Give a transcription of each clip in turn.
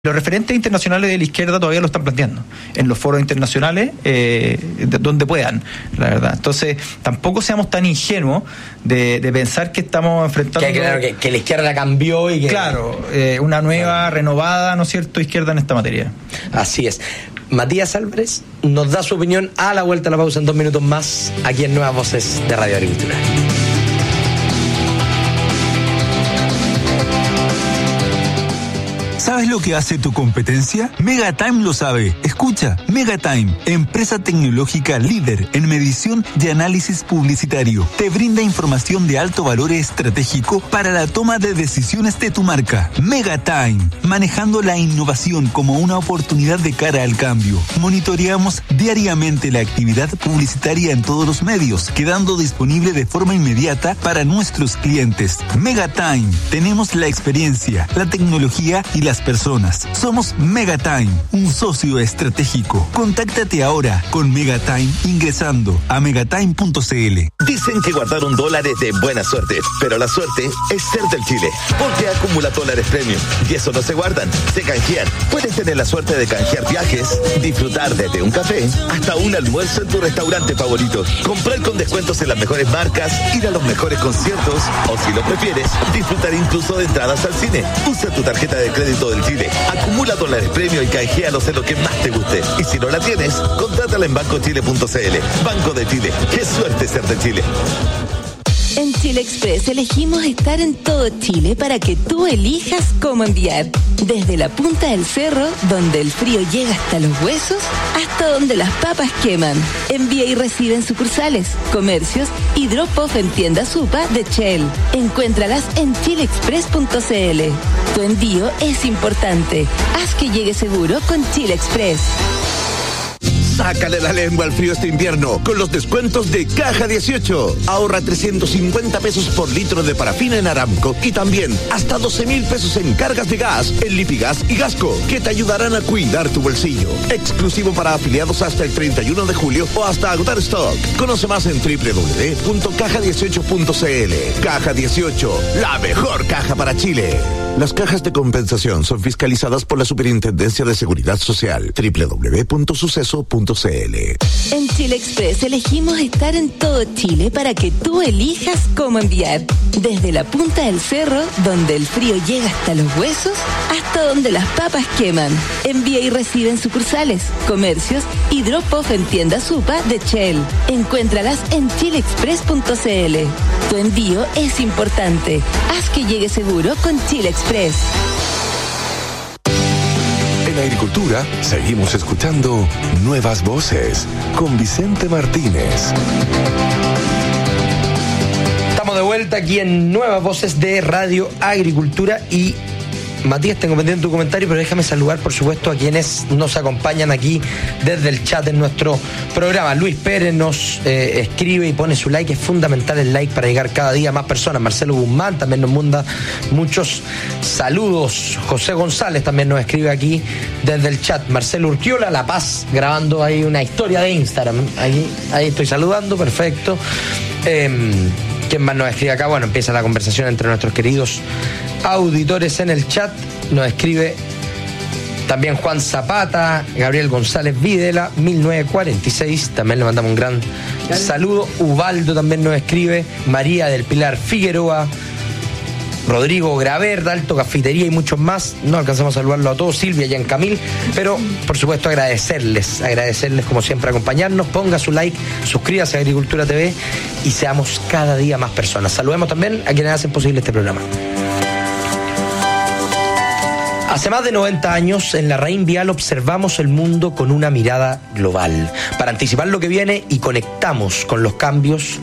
Los referentes internacionales de la izquierda todavía lo están planteando en los foros internacionales, donde puedan, la verdad. Entonces, tampoco seamos tan ingenuos de pensar que estamos enfrentando... Que la izquierda la cambió y que... Claro, una nueva, renovada, ¿no es cierto?, izquierda en esta materia. Así es. Matías Álvarez nos da su opinión a la vuelta a la pausa en 2 minutos más, aquí en Nuevas Voces de Radio Agricultura. ¿Sabes lo que hace tu competencia? Megatime lo sabe. Escucha, Megatime, empresa tecnológica líder en medición y análisis publicitario, te brinda información de alto valor estratégico para la toma de decisiones de tu marca. Megatime, manejando la innovación como una oportunidad de cara al cambio. Monitoreamos diariamente la actividad publicitaria en todos los medios, quedando disponible de forma inmediata para nuestros clientes. Megatime, tenemos la experiencia, la tecnología y las personas. Somos Megatime, un socio estratégico. Contáctate ahora con Megatime ingresando a megatime.cl. Dicen que guardar $1 es de buena suerte, pero la suerte es ser del Chile, porque acumula dólares premium y eso no se guardan, se canjean. Puedes tener la suerte de canjear viajes, disfrutar desde un café hasta un almuerzo en tu restaurante favorito, comprar con descuentos en las mejores marcas, ir a los mejores conciertos o, si lo prefieres, disfrutar incluso de entradas al cine. Usa tu tarjeta de crédito del Chile, acumula dólares premio y canjealos en lo que más te guste. Y si no la tienes, contrátala en bancochile.cl. Banco de Chile, qué suerte ser de Chile. En Chile Express elegimos estar en todo Chile para que tú elijas cómo enviar. Desde la punta del cerro, donde el frío llega hasta los huesos, hasta donde las papas queman. Envía y recibe en sucursales, comercios y drop-off en tiendas Supa de Shell. Encuéntralas en chileexpress.cl. Tu envío es importante. Haz que llegue seguro con Chile Express. Sácale la lengua al frío este invierno con los descuentos de Caja 18. Ahorra 350 pesos por litro de parafina en Aramco y también hasta 12,000 pesos en cargas de gas en Lipigas y Gasco, que te ayudarán a cuidar tu bolsillo. Exclusivo para afiliados hasta el 31 de julio o hasta agotar stock. Conoce más en www.caja18.cl. Caja 18, la mejor caja para Chile. Las cajas de compensación son fiscalizadas por la Superintendencia de Seguridad Social. www.suceso.cl. En Chile Express elegimos estar en todo Chile para que tú elijas cómo enviar. Desde la punta del cerro, donde el frío llega hasta los huesos, hasta donde las papas queman. Envía y recibe en sucursales, comercios y drop-off en tiendas Supa de Shell. Encuéntralas en chileexpress.cl. Tu envío es importante. Haz que llegue seguro con Chile Express. En Agricultura seguimos escuchando Nuevas Voces con Vicente Martínez. Estamos de vuelta aquí en Nuevas Voces de Radio Agricultura y Matías, tengo pendiente tu comentario, pero déjame saludar, por supuesto, a quienes nos acompañan aquí desde el chat en nuestro programa. Luis Pérez nos escribe y pone su like. Es fundamental el like para llegar cada día a más personas. Marcelo Guzmán también nos manda muchos saludos. José González también nos escribe aquí desde el chat. Marcelo Urquiola, La Paz, grabando ahí una historia de Instagram. Ahí estoy saludando, perfecto. ¿Quién más nos escribe acá? Bueno, empieza la conversación entre nuestros queridos auditores en el chat. Nos escribe también Juan Zapata, Gabriel González Videla, 1946, también le mandamos un gran saludo. Ubaldo también nos escribe, María del Pilar Figueroa, Rodrigo Graver, Alto Cafetería y muchos más. No alcanzamos a saludarlo a todos, Silvia y Camil, pero por supuesto agradecerles como siempre acompañarnos. Ponga su like, suscríbase a Agricultura TV y seamos cada día más personas. Saludemos también a quienes hacen posible este programa. Hace más de 90 años, en La Raín Vial observamos el mundo con una mirada global, para anticipar lo que viene y conectamos los cambios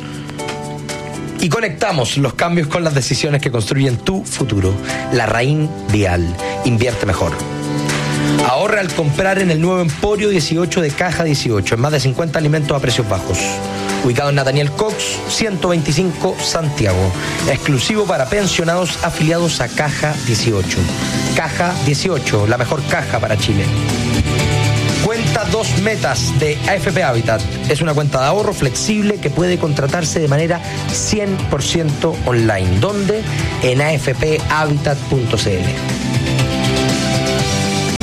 con las decisiones que construyen tu futuro. La Raín Vial, invierte mejor. Ahorra al comprar en el nuevo Emporio 18 de Caja 18, en más de 50 alimentos a precios bajos. Ubicado en Nathaniel Cox, 125 Santiago. Exclusivo para pensionados afiliados a Caja 18. Caja 18, la mejor caja para Chile. Cuenta 2 metas de AFP Habitat. Es una cuenta de ahorro flexible que puede contratarse de manera 100% online. ¿Dónde? En afphabitat.cl.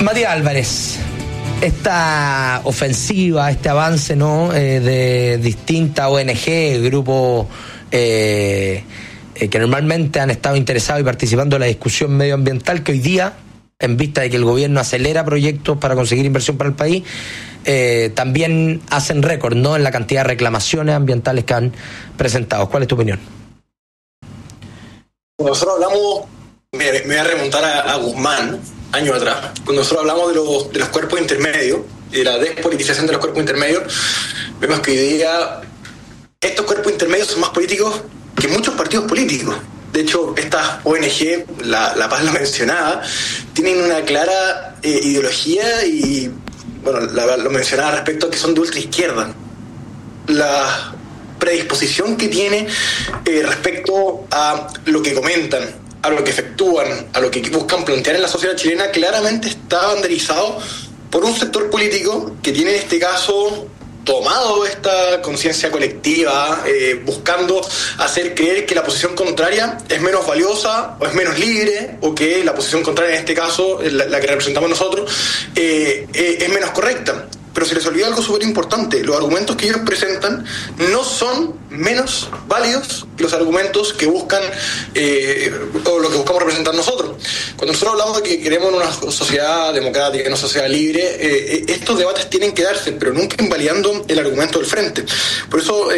Matías Álvarez, esta ofensiva, este avance, ¿no? De distintas ONG, grupos que normalmente han estado interesados y participando en la discusión medioambiental, que hoy día, en vista de que el gobierno acelera proyectos para conseguir inversión para el país, también hacen récord, ¿no?, en la cantidad de reclamaciones ambientales que han presentado. ¿Cuál es tu opinión? Cuando nosotros hablamos, me voy a remontar a Guzmán, años atrás, cuando nosotros hablamos de los cuerpos intermedios y de la despolitización de los cuerpos intermedios, vemos que hoy día estos cuerpos intermedios son más políticos que muchos partidos políticos. De hecho, estas ONG, la Paz lo mencionaba, tienen una clara ideología y, bueno, lo mencionaba respecto a que son de ultraizquierda. La predisposición que tiene respecto a lo que comentan, a lo que efectúan, a lo que buscan plantear en la sociedad chilena, claramente está banderizado por un sector político que tiene en este caso tomado esta conciencia colectiva, buscando hacer creer que la posición contraria es menos valiosa o es menos libre, o que la posición contraria, en este caso, la que representamos nosotros, es menos correcta. Pero se les olvida algo súper importante: los argumentos que ellos presentan no son menos válidos que los argumentos que buscan o lo que buscamos representar nosotros. Cuando nosotros hablamos de que queremos una sociedad democrática, una sociedad libre, estos debates tienen que darse, pero nunca invalidando el argumento del frente. Por eso,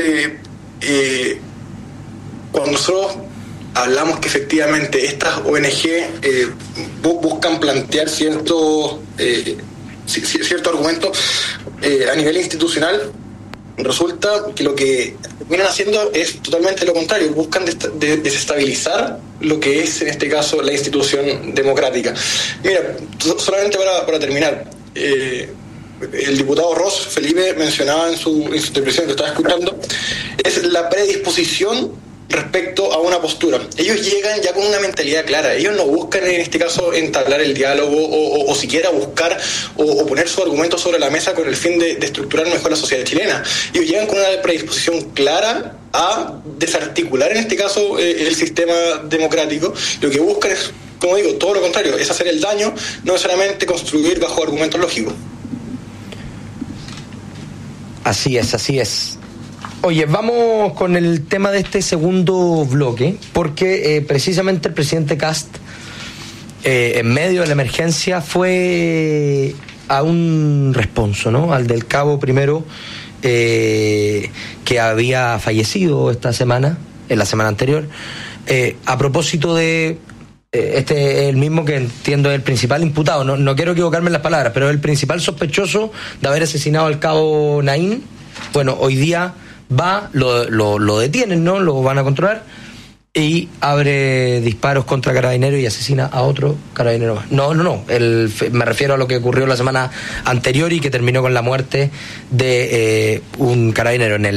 cuando nosotros hablamos que efectivamente estas ONG buscan plantear cierto argumento a nivel institucional, resulta que lo que vienen haciendo es totalmente lo contrario. Buscan desestabilizar lo que es, en este caso, la institución democrática. Y mira, solamente para terminar, el diputado Ross, Felipe, mencionaba en su intervención que estaba escuchando, es la predisposición respecto a una postura. Ellos llegan ya con una mentalidad clara. Ellos no buscan, en este caso, entablar el diálogo o siquiera buscar o poner su argumento sobre la mesa con el fin de estructurar mejor la sociedad chilena. Ellos llegan con una predisposición clara a desarticular, en este caso, el sistema democrático. Lo que buscan es, como digo, todo lo contrario, es hacer el daño, no necesariamente construir bajo argumentos lógicos. Así es. Oye, vamos con el tema de este segundo bloque, porque precisamente el presidente Kast, en medio de la emergencia, fue a un responso, ¿no?, al del cabo primero, que había fallecido en la semana anterior, a propósito de el mismo que entiendo es el principal imputado, no quiero equivocarme en las palabras, pero el principal sospechoso de haber asesinado al cabo Naín. Bueno, hoy día lo detienen, ¿no? Lo van a controlar y abre disparos contra carabineros y asesina a otro carabinero más. No. Me refiero a lo que ocurrió la semana anterior y que terminó con la muerte de un carabinero. En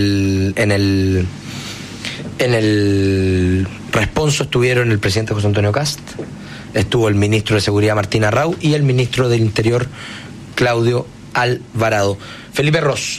el responso estuvieron el presidente José Antonio Kast, estuvo el ministro de Seguridad Martín Arrau y el ministro del Interior Claudio Alvarado. Felipe Ross,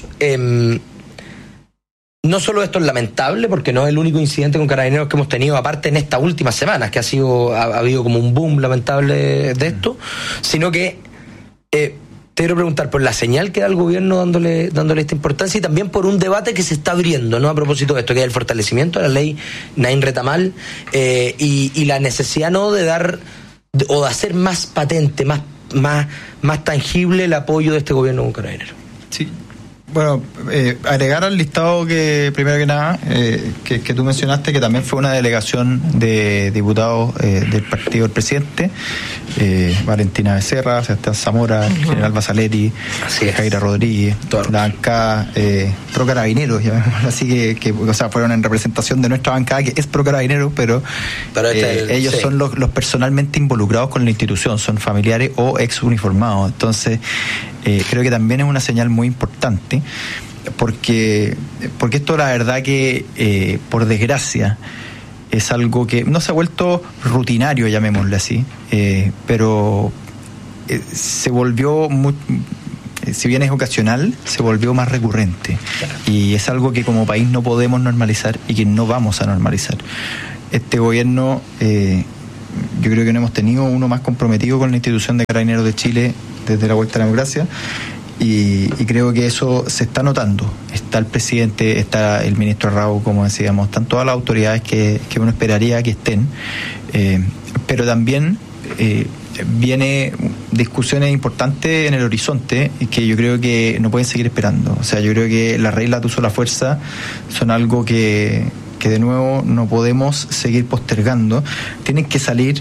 no solo esto es lamentable, porque no es el único incidente con carabineros que hemos tenido, aparte en estas últimas semanas, que ha habido como un boom lamentable de esto, sino que te quiero preguntar por la señal que da el gobierno dándole esta importancia, y también por un debate que se está abriendo, ¿no?, a propósito de esto, que es el fortalecimiento de la ley Naín Retamal, y la necesidad, ¿no?, de dar o de hacer más patente, más tangible el apoyo de este gobierno con carabineros. Sí. Bueno, agregar al listado que, primero que nada, que tú mencionaste, que también fue una delegación de diputados del partido del presidente, Valentina Becerra, Sebastián Zamora, el general Basaleri, Jaira Rodríguez, la bancada pro carabineros, llamémoslo así, que o sea, fueron en representación de nuestra bancada, que es pro carabineros, pero ellos son los personalmente involucrados con la institución, son familiares o ex uniformados. Entonces, creo que también es una señal muy importante, porque esto, la verdad que por desgracia es algo que no se ha vuelto rutinario, llamémosle así, pero se volvió si bien es ocasional, se volvió más recurrente, y es algo que como país no podemos normalizar y que no vamos a normalizar. Este gobierno, yo creo que no hemos tenido uno más comprometido con la institución de Carabineros de Chile desde la vuelta a la democracia. Y creo que eso se está notando. Está el presidente, está el ministro Raúl, como decíamos, están todas las autoridades que uno esperaría que estén, pero también viene discusiones importantes en el horizonte y que yo creo que no pueden seguir esperando. O sea, yo creo que las reglas de uso de la fuerza son algo que de nuevo no podemos seguir postergando. Tienen que salir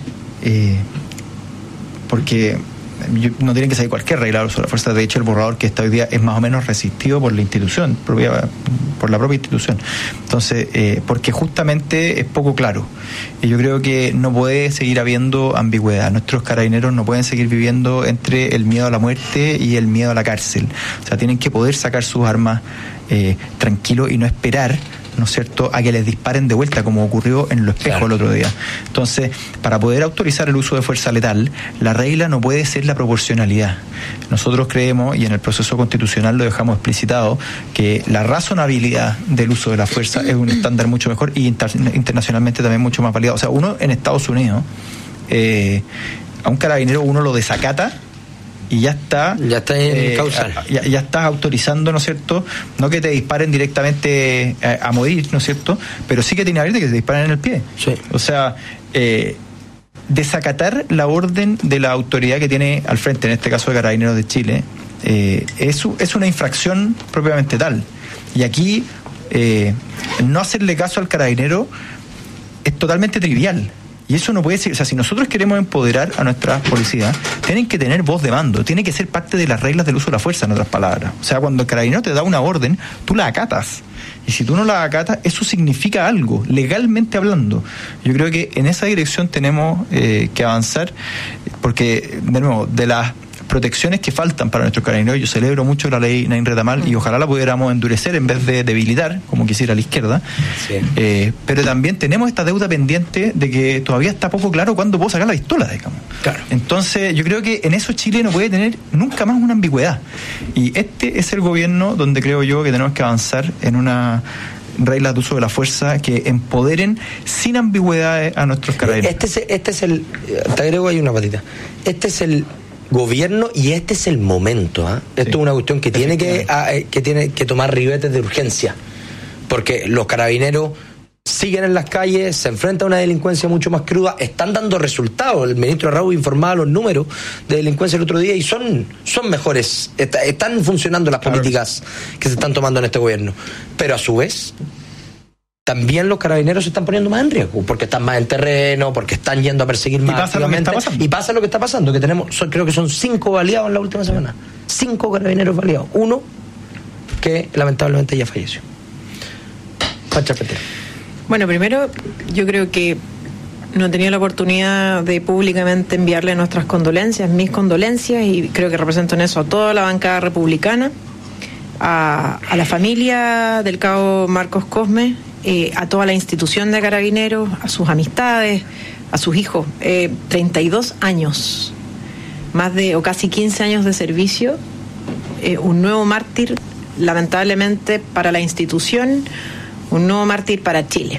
porque no tienen que salir cualquier regla sobre la fuerza. De hecho, el borrador que está hoy día es más o menos resistido por la institución, por la propia institución. Entonces, porque justamente es poco claro. Y yo creo que no puede seguir habiendo ambigüedad. Nuestros carabineros no pueden seguir viviendo entre el miedo a la muerte y el miedo a la cárcel. O sea, tienen que poder sacar sus armas tranquilos y no esperar, ¿no es cierto?, a que les disparen de vuelta, como ocurrió en Los Espejos el otro día. Entonces, para poder autorizar el uso de fuerza letal, la regla no puede ser la proporcionalidad. Nosotros creemos, y en el proceso constitucional lo dejamos explicitado, que la razonabilidad del uso de la fuerza es un estándar mucho mejor y internacionalmente también mucho más validado. O sea, uno en Estados Unidos, a un carabinero uno lo desacata y ya está en causal. Ya estás autorizando, ¿no es cierto?, no que te disparen directamente a morir, ¿no es cierto?, pero sí que tiene que haber de que te disparen en el pie. Sí. O sea, desacatar la orden de la autoridad que tiene al frente, en este caso de Carabineros de Chile, es una infracción propiamente tal. Y aquí no hacerle caso al carabinero es totalmente trivial. Y eso no puede ser. O sea, si nosotros queremos empoderar a nuestra policía, tienen que tener voz de mando, tiene que ser parte de las reglas del uso de la fuerza, en otras palabras. O sea, cuando el carabinero te da una orden, tú la acatas. Y si tú no la acatas, eso significa algo, legalmente hablando. Yo creo que en esa dirección tenemos que avanzar, porque, de nuevo, de las protecciones que faltan para nuestros carabineros, yo celebro mucho la ley Naín Retamal y ojalá la pudiéramos endurecer en vez de debilitar, como quisiera la izquierda. Sí. Pero también tenemos esta deuda pendiente de que todavía está poco claro cuándo puedo sacar la pistola, digamos. Claro. Entonces, yo creo que en eso Chile no puede tener nunca más una ambigüedad. Y este es el gobierno donde creo yo que tenemos que avanzar en una reglas de uso de la fuerza que empoderen sin ambigüedades a nuestros carabineros. Este es el, te agrego ahí una patita, este es el gobierno y este es el momento. Esto es una cuestión que tiene que tomar ribetes de urgencia, porque los carabineros siguen en las calles, se enfrentan a una delincuencia mucho más cruda, están dando resultados. El ministro Raúl informaba los números de delincuencia el otro día y son mejores, están funcionando las políticas que se están tomando en este gobierno, pero a su vez también los carabineros se están poniendo más en riesgo, porque están más en terreno, porque están yendo a perseguir más activamente. Y pasa lo que está pasando, que creo que son 5 baleados en la última semana. 5 carabineros baleados. Uno que lamentablemente ya falleció. Pancha Petero. Bueno, primero, yo creo que no he tenido la oportunidad de públicamente enviarle nuestras condolencias, mis condolencias, y creo que represento en eso a toda la bancada republicana, a la familia del cabo Marcos Cosme, a toda la institución de Carabineros, a sus amistades, a sus hijos. 32 años, más de o casi 15 años de servicio, un nuevo mártir, lamentablemente, para la institución, un nuevo mártir para Chile.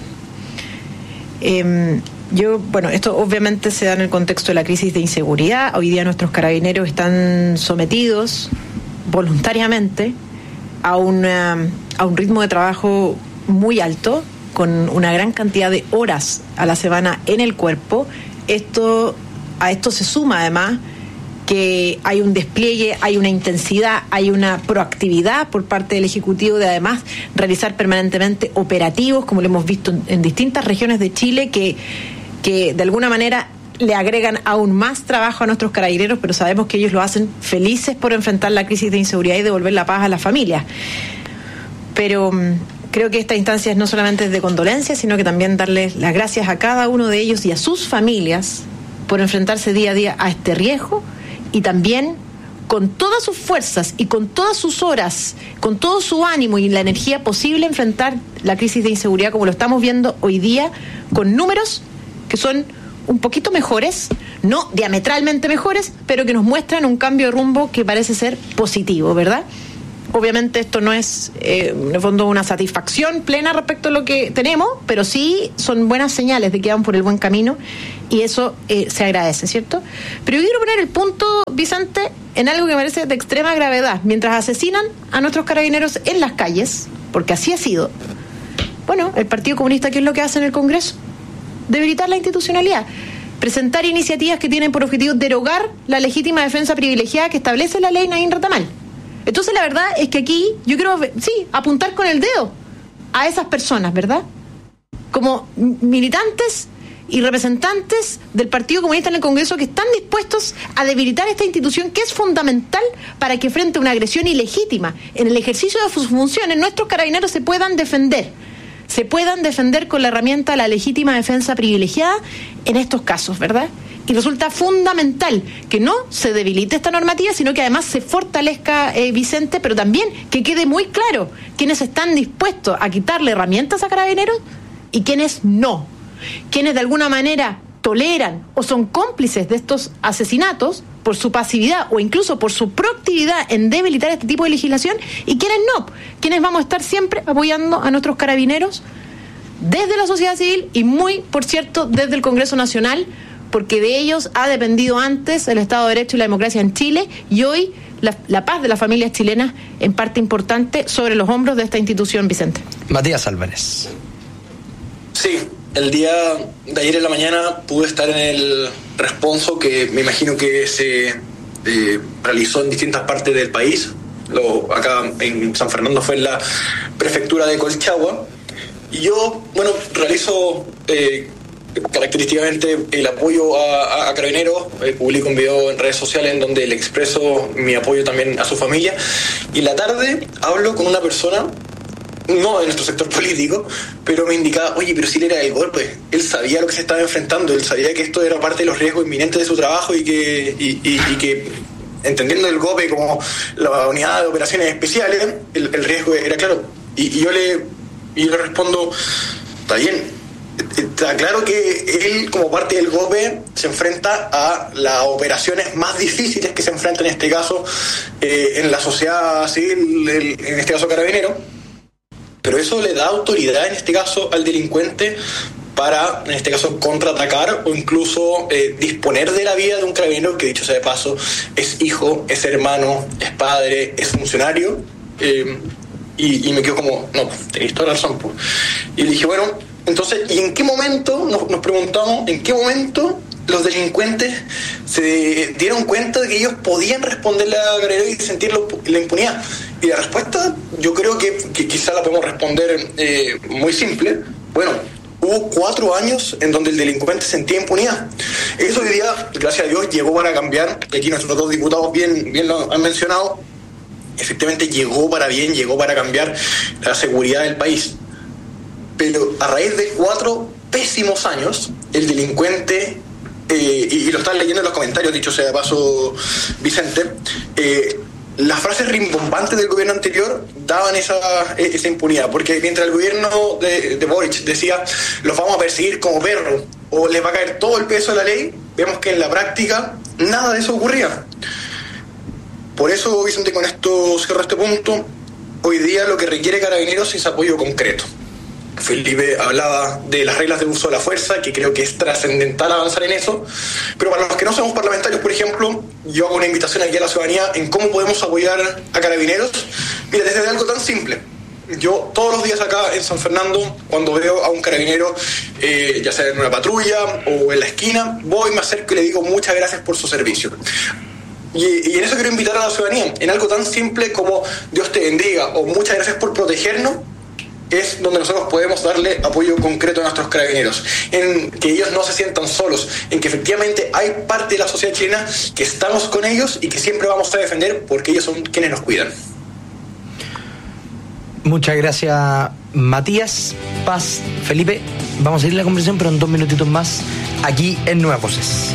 Esto obviamente se da en el contexto de la crisis de inseguridad. Hoy día nuestros carabineros están sometidos voluntariamente a un ritmo de trabajo muy alto, con una gran cantidad de horas a la semana en el cuerpo. A esto se suma además que hay un despliegue, hay una intensidad, hay una proactividad por parte del Ejecutivo de además realizar permanentemente operativos, como lo hemos visto en distintas regiones de Chile, que de alguna manera le agregan aún más trabajo a nuestros carabineros, pero sabemos que ellos lo hacen felices por enfrentar la crisis de inseguridad y devolver la paz a las familias. Pero creo que esta instancia es no solamente de condolencia, sino que también darles las gracias a cada uno de ellos y a sus familias por enfrentarse día a día a este riesgo, y también con todas sus fuerzas y con todas sus horas, con todo su ánimo y la energía posible, enfrentar la crisis de inseguridad como lo estamos viendo hoy día, con números que son un poquito mejores, no diametralmente mejores, pero que nos muestran un cambio de rumbo que parece ser positivo, ¿verdad? Obviamente esto no es, en el fondo, una satisfacción plena respecto a lo que tenemos, pero sí son buenas señales de que van por el buen camino Y eso se agradece, ¿cierto? Pero yo quiero poner el punto, Vicente, en algo que me parece de extrema gravedad. Mientras asesinan a nuestros carabineros en las calles, porque así ha sido, bueno, el Partido Comunista, ¿qué es lo que hace en el Congreso? Debilitar la institucionalidad. Presentar iniciativas que tienen por objetivo derogar la legítima defensa privilegiada que establece la ley Naín Retamal. Entonces, la verdad es que aquí yo quiero, apuntar con el dedo a esas personas, ¿verdad? Como militantes y representantes del Partido Comunista en el Congreso que están dispuestos a debilitar esta institución que es fundamental para que frente a una agresión ilegítima en el ejercicio de sus funciones nuestros carabineros se puedan defender con la herramienta de la legítima defensa privilegiada en estos casos, ¿verdad? Y resulta fundamental que no se debilite esta normativa, sino que además se fortalezca, Vicente, pero también que quede muy claro quiénes están dispuestos a quitarle herramientas a carabineros y quiénes no. Quienes de alguna manera toleran o son cómplices de estos asesinatos por su pasividad o incluso por su proactividad en debilitar este tipo de legislación y quienes no, quienes vamos a estar siempre apoyando a nuestros carabineros desde la sociedad civil y muy, por cierto, desde el Congreso Nacional, porque de ellos ha dependido antes el Estado de Derecho y la democracia en Chile y hoy la paz de las familias chilenas en parte importante sobre los hombros de esta institución, Vicente. Matías Álvarez. Sí, el día de ayer en la mañana pude estar en el responso que me imagino que se realizó en distintas partes del país. Acá en San Fernando fue en la prefectura de Colchagua. Y yo, realizo característicamente el apoyo a Carabineros. Publico un video en redes sociales en donde le expreso mi apoyo también a su familia. Y en la tarde hablo con una persona, no de nuestro sector político, pero me indicaba, oye, pero si él era del golpe, él sabía lo que se estaba enfrentando, él sabía que esto era parte de los riesgos inminentes de su trabajo y que entendiendo el GOPE como la unidad de operaciones especiales, el riesgo era claro. Y yo le respondo, está bien, está claro que él como parte del GOPE se enfrenta a las operaciones más difíciles que se enfrentan en este caso en la sociedad civil, en este caso Carabinero. Pero eso le da autoridad, en este caso, al delincuente para, en este caso, contraatacar o incluso disponer de la vida de un carabinero que, dicho sea de paso, es hijo, es hermano, es padre, es funcionario. Y me quedo como, no, tenéis toda la razón. Pues. Y le dije, bueno, entonces, ¿y en qué momento, nos preguntamos, en qué momento los delincuentes se dieron cuenta de que ellos podían responderle a Carabinero y sentir la impunidad? Y la respuesta, yo creo que quizá la podemos responder muy simple. Bueno, hubo 4 años en donde el delincuente sentía impunidad. Eso hoy día, gracias a Dios, llegó para cambiar. Y aquí nuestros 2 diputados bien lo han mencionado. Efectivamente llegó para bien, llegó para cambiar la seguridad del país. Pero a raíz de 4 pésimos años, el delincuente, y lo están leyendo en los comentarios, dicho sea de paso, Vicente, las frases rimbombantes del gobierno anterior daban esa impunidad, porque mientras el gobierno de Boric decía los vamos a perseguir como perros o les va a caer todo el peso de la ley, vemos que en la práctica nada de eso ocurría. Por eso, Vicente, con esto cierro este punto. Hoy día lo que requiere Carabineros es apoyo concreto. Felipe hablaba de las reglas de uso de la fuerza, que creo que es trascendental avanzar en eso, pero para los que no somos parlamentarios, por ejemplo, yo hago una invitación aquí a la ciudadanía en cómo podemos apoyar a Carabineros. Mira, desde algo tan simple. Yo todos los días acá en San Fernando, cuando veo a un carabinero, ya sea en una patrulla o en la esquina, voy, me acerco y le digo muchas gracias por su servicio. Y en eso quiero invitar a la ciudadanía, en algo tan simple como Dios te bendiga o muchas gracias por protegernos, es donde nosotros podemos darle apoyo concreto a nuestros carabineros, en que ellos no se sientan solos, en que efectivamente hay parte de la sociedad chilena que estamos con ellos y que siempre vamos a defender porque ellos son quienes nos cuidan. Muchas gracias, Matías. Paz, Felipe, vamos a ir a la conversación, pero en 2 minutitos más, aquí en Nuevas Voces.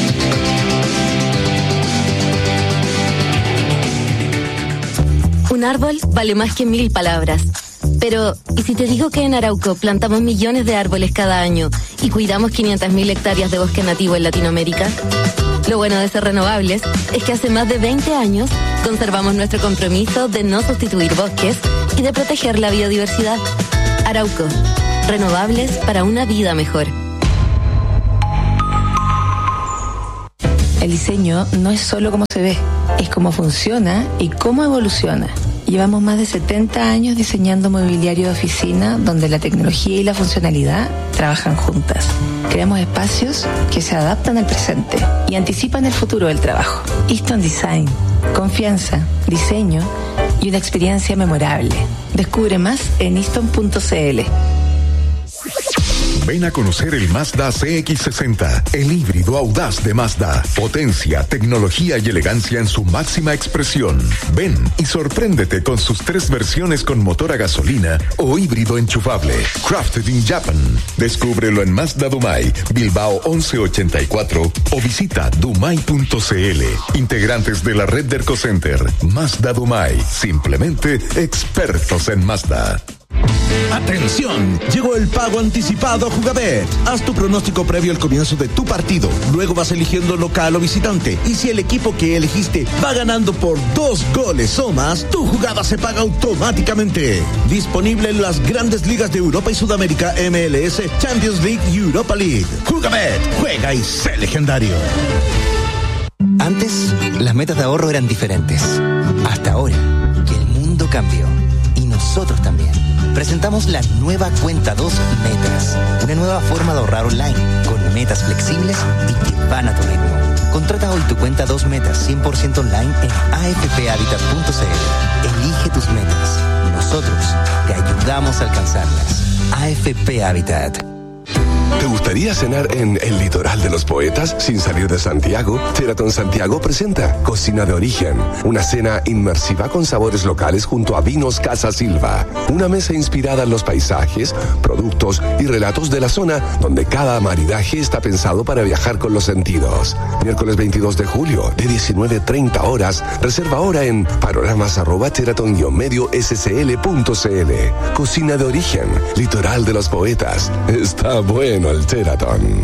Un árbol vale más que 1000 palabras. Pero, ¿y si te digo que en Arauco plantamos millones de árboles cada año y cuidamos 500.000 hectáreas de bosque nativo en Latinoamérica? Lo bueno de ser renovables es que hace más de 20 años conservamos nuestro compromiso de no sustituir bosques y de proteger la biodiversidad. Arauco, renovables para una vida mejor. El diseño no es solo cómo se ve, es cómo funciona y cómo evoluciona. Llevamos más de 70 años diseñando mobiliario de oficina donde la tecnología y la funcionalidad trabajan juntas. Creamos espacios que se adaptan al presente y anticipan el futuro del trabajo. Easton Design, confianza, diseño y una experiencia memorable. Descubre más en easton.cl. Ven a conocer el Mazda CX-60, el híbrido audaz de Mazda. Potencia, tecnología y elegancia en su máxima expresión. Ven y sorpréndete con sus 3 versiones con motor a gasolina o híbrido enchufable. Crafted in Japan. Descúbrelo en Mazda Dumai, Bilbao 1184 o visita dumai.cl. Integrantes de la red de Ercocenter. Mazda Dumai. Simplemente expertos en Mazda. ¡Atención! Llegó el pago anticipado Jugabet. Haz tu pronóstico previo al comienzo de tu partido. Luego vas eligiendo local o visitante. Y si el equipo que elegiste va ganando por 2 goles o más, tu jugada se paga automáticamente. Disponible en las grandes ligas de Europa y Sudamérica, MLS, Champions League y Europa League. Jugabet, juega y sé legendario. Antes, las metas de ahorro eran diferentes. Hasta ahora, que el mundo cambió. Y nosotros también. Presentamos la nueva Cuenta 2 Metas, una nueva forma de ahorrar online, con metas flexibles y que van a tu ritmo. Contrata hoy tu Cuenta 2 Metas 100% online en afphabitat.cl. Elige tus metas. Nosotros te ayudamos a alcanzarlas. AFP Habitat. ¿Te gustaría cenar en el litoral de los poetas sin salir de Santiago? Sheraton Santiago presenta Cocina de Origen, una cena inmersiva con sabores locales junto a Vinos Casa Silva. Una mesa inspirada en los paisajes, productos y relatos de la zona, donde cada maridaje está pensado para viajar con los sentidos. Miércoles 22 de julio, de 19:30 horas. Reserva ahora en panoramas@sheraton-medio-scl.cl. Cocina de Origen, litoral de los poetas. Está bueno el Sheraton.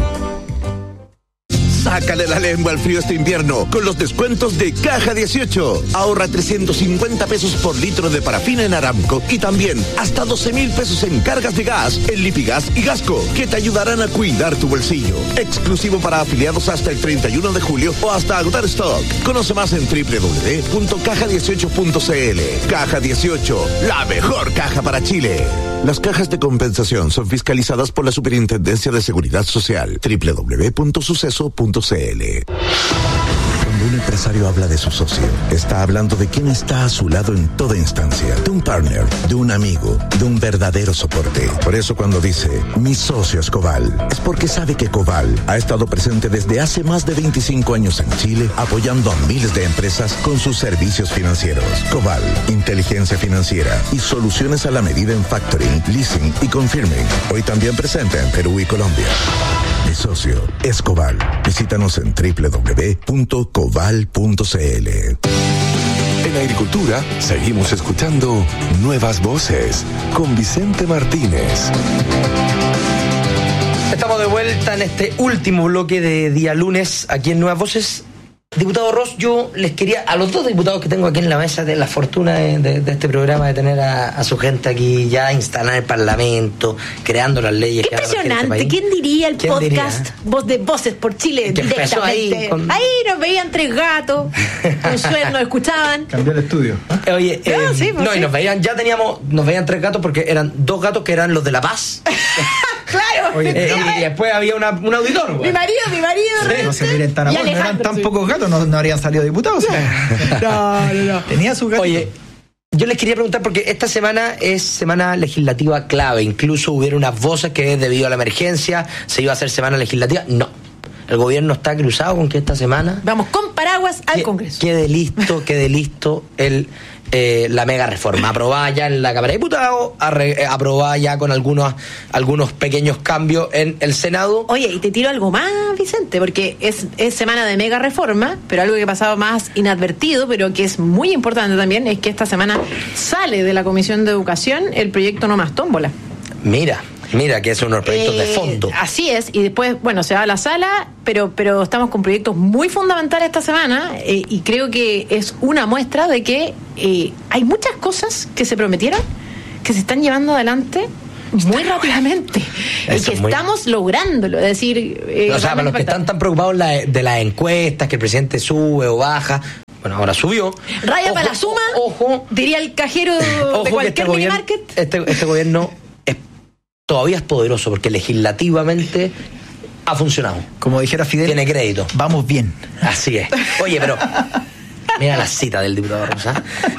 Sácale la lengua al frío este invierno con los descuentos de Caja 18. Ahorra 350 pesos por litro de parafina en Aramco y también hasta 12,000 pesos en cargas de gas en Lipigas y Gasco, que te ayudarán a cuidar tu bolsillo. Exclusivo para afiliados hasta el 31 de julio o hasta agotar stock. Conoce más en www.caja18.cl. Caja 18, la mejor caja para Chile. Las cajas de compensación son fiscalizadas por la Superintendencia de Seguridad Social. www.suceso.cl. Cuando un empresario habla de su socio, está hablando de quien está a su lado en toda instancia, de un partner, de un amigo, de un verdadero soporte. Por eso cuando dice, mi socio es Coval, es porque sabe que Coval ha estado presente desde hace más de 25 años en Chile, apoyando a miles de empresas con sus servicios financieros. Coval, inteligencia financiera y soluciones a la medida en factoring, leasing y confirming. Hoy también presente en Perú y Colombia. Mi socio es Coval. Visítanos en www.coval.cl. En Agricultura seguimos escuchando Nuevas Voces con Vicente Martínez. Estamos de vuelta en este último bloque de día lunes aquí en Nuevas Voces. Diputado Ross, yo les quería, a los dos diputados que tengo aquí en la mesa, de la fortuna de este programa, de tener a su gente aquí ya instalada en el Parlamento, creando las leyes. Impresionante. ¿Quién diría el podcast Voz de Voces por Chile que directamente? Ahí nos veían 3 gatos, nos escuchaban. Cambió el estudio. Oye, sí, y nos veían 3 gatos porque eran 2 gatos que eran los de La Paz. Claro. Oye, y después había un auditor. Mi marido. No se miren tan abajo, no eran tan pocos gatos, no habrían salido diputados. No. Tenía su gato. Oye, yo les quería preguntar, porque esta semana es semana legislativa clave. Incluso hubieron unas voces que debido a la emergencia se iba a hacer semana legislativa. No. El gobierno está cruzado con que esta semana vamos con paraguas al Congreso. Quede listo la mega reforma, aprobada ya en la Cámara de Diputados, aprobada ya con algunos pequeños cambios en el Senado. Oye, y te tiro algo más, Vicente, porque es semana de mega reforma, pero algo que ha pasado más inadvertido, pero que es muy importante también, es que esta semana sale de la Comisión de Educación el proyecto No Más Tómbola. Mira que es unos proyectos de fondo. Así es, y después, se va a la sala, pero estamos con proyectos muy fundamentales esta semana, y creo que es una muestra de que hay muchas cosas que se prometieron, que se están llevando adelante muy rápidamente. Y que estamos lográndolo. Es decir, o sea, para los que están tan preocupados de las encuestas, que el presidente sube o baja, bueno, ahora subió. Raya para la suma, diría el cajero de cualquier minimarket. Este gobierno todavía es poderoso porque legislativamente ha funcionado. Como dijera Fidel, tiene crédito. Vamos bien. Así es. Oye, pero mira la cita del diputado Rosa.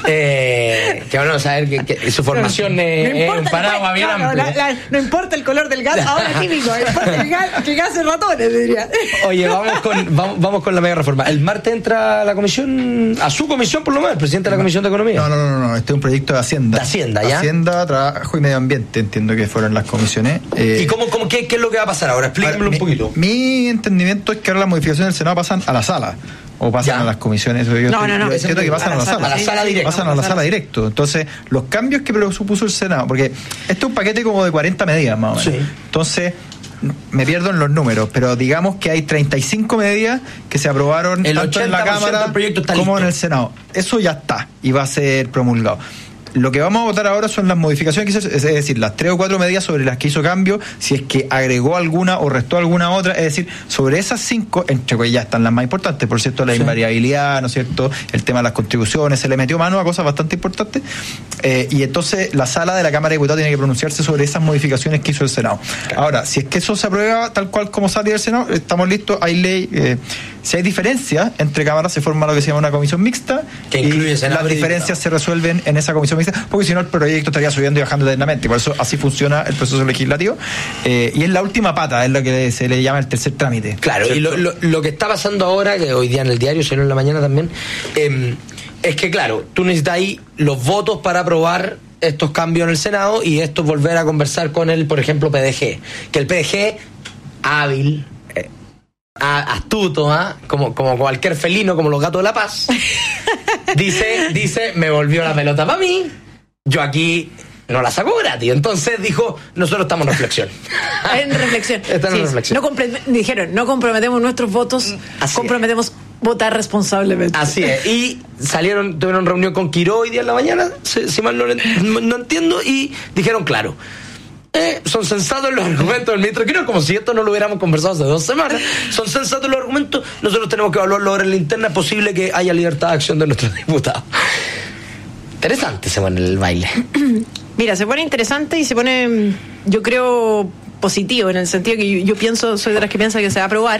Que bueno saber que su formación es un paraguas bien amplio. No importa el color del gas, ahora químico, importa que gas es ratones, diría. Oye, vamos con la mega reforma. El martes entra la comisión, a su comisión por lo menos, el presidente de la Comisión de Economía. No, este es un proyecto de Hacienda. De Hacienda, ¿ya? Hacienda, Trabajo y Medio Ambiente, entiendo que fueron las comisiones. ¿Y qué es lo que va a pasar ahora? Explíquemelo un poquito. Mi entendimiento es que ahora las modificaciones del Senado pasan a la sala. O pasan a las comisiones. Yo entiendo que pasan a la sala. A la sala directo. Pasan a la sala directo. Entonces, los cambios que propuso el Senado, porque este es un paquete como de 40 medidas más o menos. Sí. Entonces, me pierdo en los números, pero digamos que hay 35 medidas que se aprobaron tanto en la Cámara como en el Senado. Eso ya está y va a ser promulgado. Lo que vamos a votar ahora son las modificaciones que hizo, es decir, las 3 o 4 medidas sobre las que hizo cambio, si es que agregó alguna o restó alguna otra, es decir, sobre esas 5, entre que ya están las más importantes, por cierto, la invariabilidad, ¿no es cierto?, el tema de las contribuciones, se le metió mano a cosas bastante importantes, y entonces la sala de la Cámara de Diputados tiene que pronunciarse sobre esas modificaciones que hizo el Senado. Claro. Ahora, si es que eso se aprueba tal cual como sale del Senado, estamos listos, hay ley. Si hay diferencias entre cámaras, se forma lo que se llama una comisión mixta, que incluye y las diferencias se resuelven en esa comisión mixta, porque si no el proyecto estaría subiendo y bajando eternamente. Por eso así funciona el proceso legislativo, y es la última pata, es lo que se le llama el tercer trámite. Claro, ¿cierto? Y lo que está pasando ahora, que hoy día en el diario, salió en la mañana también, es que claro, tú necesitas ahí los votos para aprobar estos cambios en el Senado, y esto volver a conversar con el, por ejemplo, PDG, que el PDG hábil, astuto, como cualquier felino, como los gatos de La Paz, dice, me volvió la pelota para mí, yo aquí no la saco gratis. Entonces dijo, nosotros estamos en reflexión. En reflexión. Están en reflexión. Dijeron, no comprometemos nuestros votos, comprometemos votar responsablemente. Así es. Y tuvieron reunión con Quiró hoy día en la mañana, si mal no entiendo, y dijeron, claro, son sensatos los argumentos del ministro Quiró, como si esto no lo hubiéramos conversado hace 2 semanas. Son sensatos los argumentos, nosotros tenemos que evaluarlo ahora en la interna, es posible que haya libertad de acción de nuestros diputados. Interesante se pone el baile. Mira, se pone interesante y se pone, yo creo, positivo, en el sentido que yo pienso, soy de las que piensa que se va a aprobar,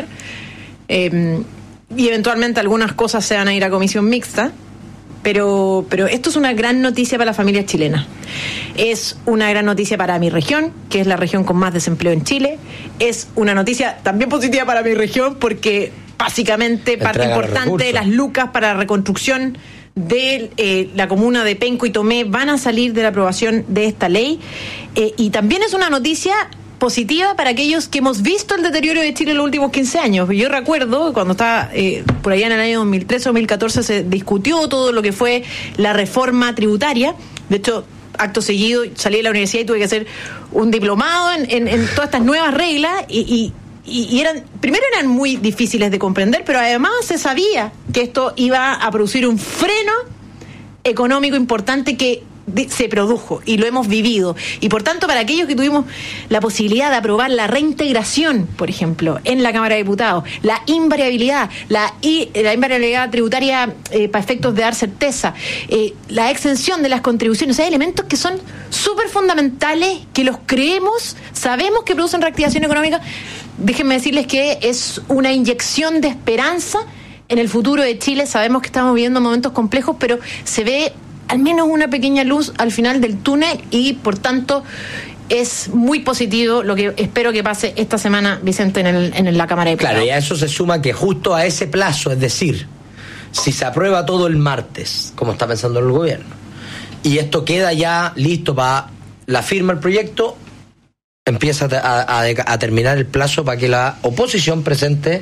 y eventualmente algunas cosas se van a ir a comisión mixta. Pero esto es una gran noticia para las familias chilenas. Es una gran noticia para mi región, que es la región con más desempleo en Chile. Es una noticia también positiva para mi región porque básicamente parte importante de las lucas para la reconstrucción de la comuna de Penco y Tomé van a salir de la aprobación de esta ley. Y también es una noticia positiva para aquellos que hemos visto el deterioro de Chile en los últimos 15 años. Yo recuerdo cuando estaba por allá en el año 2013 o 2014 se discutió todo lo que fue la reforma tributaria. De hecho, acto seguido salí de la universidad y tuve que hacer un diplomado en todas estas nuevas reglas y primero eran muy difíciles de comprender, pero además se sabía que esto iba a producir un freno económico importante que se produjo y lo hemos vivido. Y por tanto, para aquellos que tuvimos la posibilidad de aprobar la reintegración, por ejemplo, en la Cámara de Diputados, la invariabilidad, la invariabilidad tributaria para efectos de dar certeza, la exención de las contribuciones, hay elementos que son súper fundamentales, que los creemos, sabemos que producen reactivación económica. Déjenme decirles que es una inyección de esperanza en el futuro de Chile. Sabemos que estamos viviendo momentos complejos, pero se ve al menos una pequeña luz al final del túnel y por tanto es muy positivo lo que espero que pase esta semana, Vicente, en la Cámara de Diputados. Claro, y a eso se suma que justo a ese plazo, es decir, si se aprueba todo el martes, como está pensando el gobierno, y esto queda ya listo para la firma del proyecto, empieza a terminar el plazo para que la oposición presente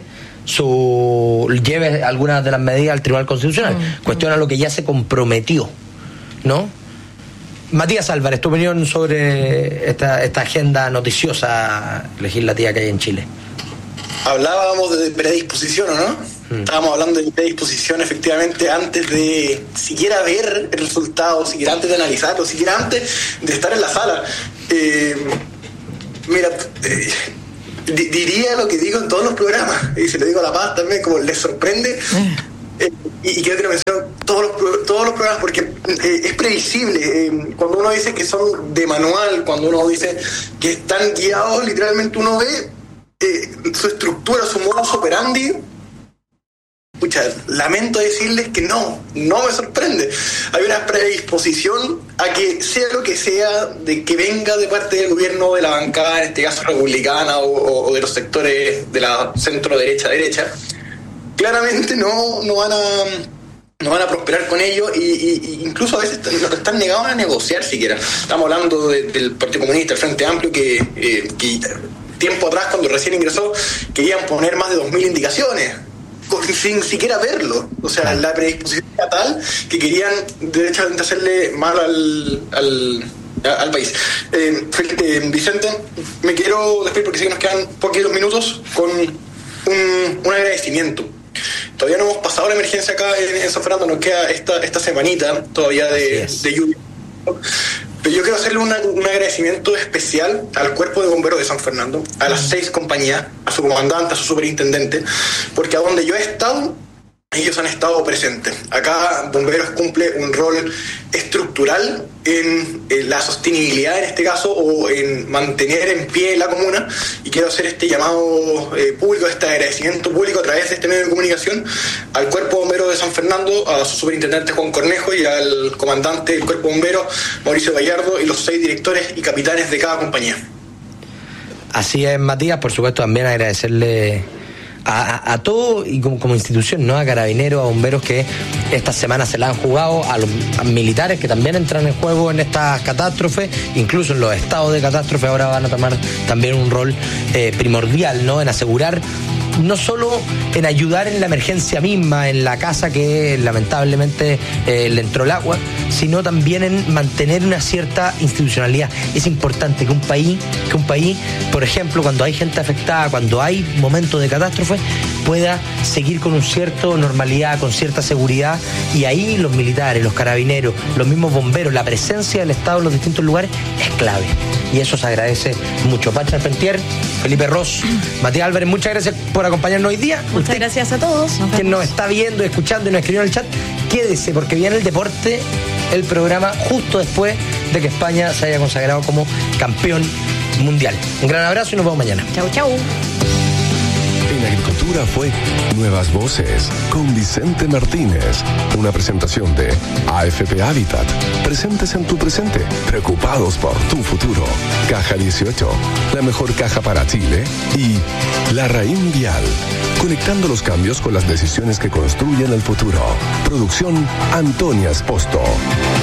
lleve algunas de las medidas al Tribunal Constitucional. Cuestiona lo que ya se comprometió, ¿no? Matías Álvarez, tu opinión sobre esta agenda noticiosa legislativa que hay en Chile. Hablábamos de predisposición, ¿o no? Estábamos hablando de predisposición efectivamente antes de siquiera ver el resultado, siquiera antes de analizarlo, siquiera antes de estar en la sala. Mira, diría lo que digo en todos los programas, y se lo digo a La Paz también, como les sorprende, y creo que lo menciono todos los programas, porque es previsible. Cuando uno dice que son de manual, cuando uno dice que están guiados, literalmente uno ve su estructura, su modus operandi. Pucha, lamento decirles que no me sorprende. Hay una predisposición a que sea lo que sea, de que venga de parte del gobierno, de la bancada, en este caso republicana, o de los sectores de la centro derecha, claramente no van a prosperar con ello, y incluso a veces están negados a negociar siquiera. Estamos hablando del Partido Comunista, el Frente Amplio, que tiempo atrás, cuando recién ingresó, querían poner más de 2.000 indicaciones sin siquiera verlo. O sea, la predisposición era tal que querían derechamente hacerle mal al país. Vicente, me quiero despedir porque sé que nos quedan poquitos minutos con un agradecimiento. Todavía no hemos pasado la emergencia acá en San Fernando, nos queda esta semanita todavía de lluvia. Pero yo quiero hacerle un agradecimiento especial al Cuerpo de Bomberos de San Fernando, a las 6 compañías, a su comandante, a su superintendente, porque a donde yo he estado, ellos han estado presentes. Acá Bomberos cumple un rol estructural en la sostenibilidad, en este caso, o en mantener en pie la comuna, y quiero hacer este llamado público, este agradecimiento público a través de este medio de comunicación al Cuerpo de Bomberos de San Fernando, a su superintendente Juan Cornejo y al comandante del Cuerpo de Bomberos Mauricio Gallardo, y los 6 directores y capitanes de cada compañía. Así es, Matías. Por supuesto, también agradecerle a todo, y como institución, ¿no? A Carabineros, a Bomberos, que esta semana se la han jugado, a los militares que también entran en juego en estas catástrofes, incluso en los estados de catástrofe ahora van a tomar también un rol primordial, ¿no? En asegurar, no solo en ayudar en la emergencia misma, en la casa que lamentablemente le entró el agua, sino también en mantener una cierta institucionalidad. Es importante que un país, por ejemplo, cuando hay gente afectada, cuando hay momentos de catástrofe, pueda seguir con un cierto normalidad, con cierta seguridad, y ahí los militares, los carabineros, los mismos bomberos, la presencia del Estado en los distintos lugares es clave, y eso se agradece mucho. Pacha Charpentier, Felipe Ross, Matías Álvarez, muchas gracias por acompañarnos hoy día. Muchas gracias a todos. Quien nos está viendo, escuchando y nos escribió en el chat, quédese porque viene el deporte, el programa justo después de que España se haya consagrado como campeón mundial. Un gran abrazo y nos vemos mañana. Chau. En Agricultura fue Nuevas Voces con Vicente Martínez. Una presentación de AFP Habitat. Presentes en tu presente, preocupados por tu futuro. Caja 18, la mejor caja para Chile. Y La Raín Vial, conectando los cambios con las decisiones que construyen el futuro. Producción Antonia Esposto.